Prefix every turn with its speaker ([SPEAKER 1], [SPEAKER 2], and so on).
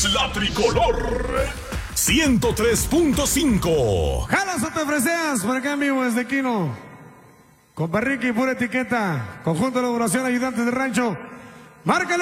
[SPEAKER 1] La tricolor 103.5.
[SPEAKER 2] Jalas o te freseas por acá en vivo desde Quino. Con Ricky, pura etiqueta. Conjunto de elaboración, ayudantes de rancho. Márcale.